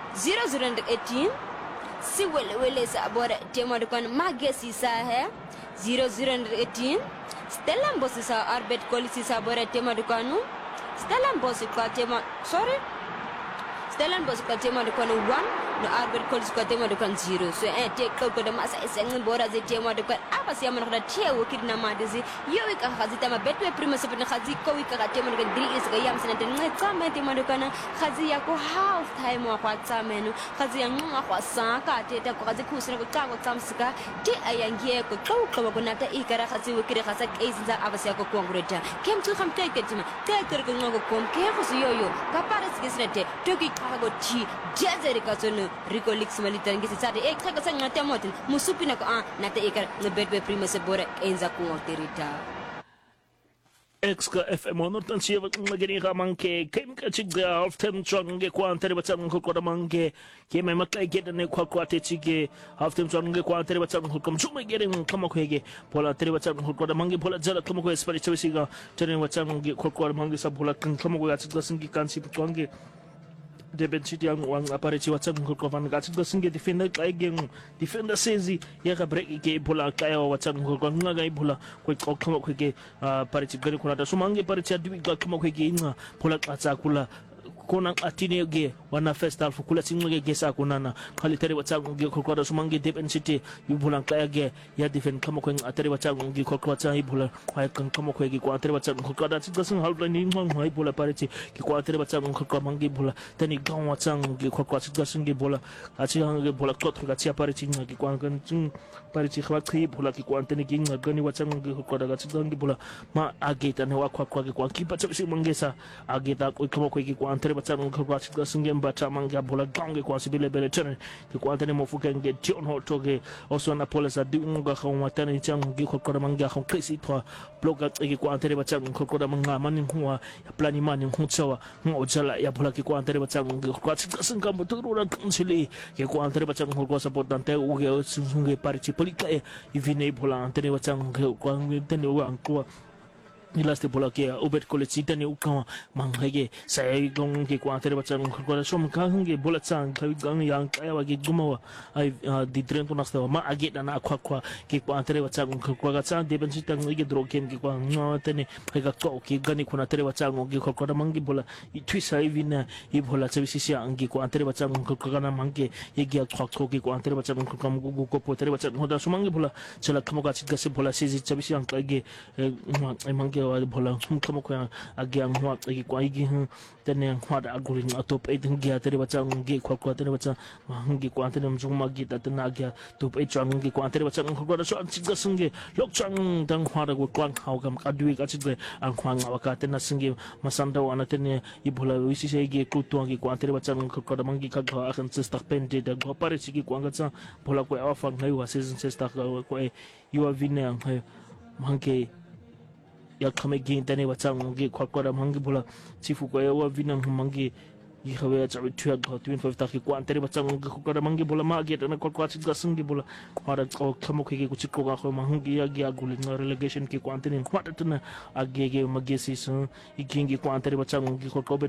0-0-18 si wele sabore temo de kon magesi sa he 0-0-18 Stellenbosch sa arbet kolisi sabore temo de konu Stellenbosch ka temo Stellenbosch ka temo de kon 1 no arbet kolisi ka temo de kon 0 so te ko de masa eseng bora ze temo de kon aba si amana da tewo kidna madezi yowi ka khazita ma betwe prima se bin khazi ko wi ka temo de kon 3 is ga yam sene de ngama temo de kon khazi ya ko half time wa kwa tsamenu khazi ya ngwa kwa saka te ta ko khazi kusina ko tsango tsamsika te ayangie ko ko ko nata ikara khazi wi kire khasa kaizinza aba si ko kongureta kem tu kham te ketima te ter ko ngo ko ke khusi yoyo ka pares gisrete to ki ka go ti jazeri ka sono Rico Lix Malitan ngisi sade kaka sanga temotin musupina ko nata ikara ngebetwe prima se bora enza ko terita Extra FM onotan siya magani manke kem ka chigga half time chonge kwa antere batang ko manke ke mai makai geda ne kwa te chige half time chonge kwa antere batang ko chuma gere kama ko hege pola antere batang ko manke pola jala kama ko espari chawisiga tene batang ko manke sa pola kama ko atsa singi kansi chonge Durban City ang apareci watang ko van gatsi ko singe defender kay gem defender sezi ya ka break ke bola kay watang ko nga bola ko kama ko ke apareci gari ko na sumange apareci adi ko kama ko ke nga bola atsa kula kona atine ge wana first half kula singe ge sa kunana khalitere watang ge ko ko sumange Durban City yu bola kay ge ya defend kama ko atare watang ge ko watang hi bola ay kan kama ko ge ko atare watang ko da tsi sing half ni ngong hai bola apareci ke ko atare watang ko mangi bola tani gaw watang ge ko tsi sing ge bola achi ge bola ko tro gatsi apareci ge ko kan chung apareci khwa khi bola ke ko antene ge ngani watang ge ko da gatsi ge bola ma ageta ne wa kwa ge ko ki pa tsi mangesa ageta ko kama ko ge ko antare batang ko gatsi sing ge bata manga bola gange ko sibile bele tene ke ko antene mo fuka ge tion ho to ge oso na polisa di nga khwa tani chang ge ko manga khon krisi to bloga ge ko antare batang ko manga manin huwa ya plani manin hutsawa ngo jala ya bola ke ko antare batang ge ko gatsi sing ka motor ra kansili ke ko antare batang ko support dante u ge sunge parci polika e vine bola antare batang ko tene wa ko Ilaste bola ke ubet college sita ni ukama manghege sai gong ke kwatere bacha ngol ko som kang ge bola chang khai gang yang kaya wa ge gumawa ai di tren to nasta ma age dana akwa kwa ke kwatere bacha ngol ko ga chang deben sita ngi dro kem ke kwa no tene ga ko ke gani kuna tere bacha ngol ge ko ko mangi bola I twi sai vina I bola chabi sisi angi kwatere bacha ngol ko ga na mangi ye ge akwa ko ke kwatere bacha ngol ko kam gu ko potere bacha ngoda sumangi bola chala kamo ga chit ga se bola sisi chabi si ang ge mangi bola kamo ko agi ang hwa agi kwa igi tene hwa da aguri atop e dingi atere bacha ngi kwa kwa tere bacha ngi kwa tere mjung magi ta tena agi top e chang ngi kwa tere bacha ngko da so chiga singe lok chang dang hwa da kwa hau kam kadui ka chiga ang kwa ngawa ka tena singe masanda wana tene I bola wisi se igi kutu ngi kwa tere bacha ngko da mangi ka ga akan sesta pente da go pare sigi kwa ngacha bola ko afang ngai wa season sesta ko e yuwa vine ang mangi ya kame gi tane bachang ngi khwakora mangi bola chifu ko ya vinan mangi I khawe chawi thya ga 25 ta ki kwan tere bachang ngi khwakora mangi bola ma ge tane khwakwa chi ga sangi bola hara ko khamo ke ku chikko ga ko mangi ya gi agul relegation ki kwan tene khwata tane age ge magi si sun I kingi kwan tere bachang ngi khwakwa